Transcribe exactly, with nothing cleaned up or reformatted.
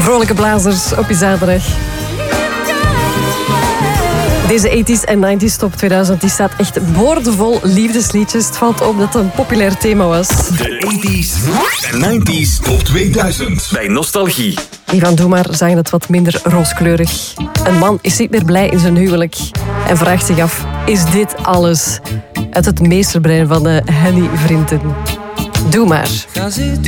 vrolijke blazers op je zaterdag. Deze tachtiger en negentiger top tweeduizend die staat echt boordevol liefdesliedjes. Het valt op dat het een populair thema was. De tachtiger en negentiger top tweeduizend bij Nostalgie. Die van Doe Maar zagen het wat minder rooskleurig. Een man is niet meer blij in zijn huwelijk en vraagt zich af, is dit alles? Uit het meesterbrein van de Henny Vrienden. Doe Maar. Ga zitten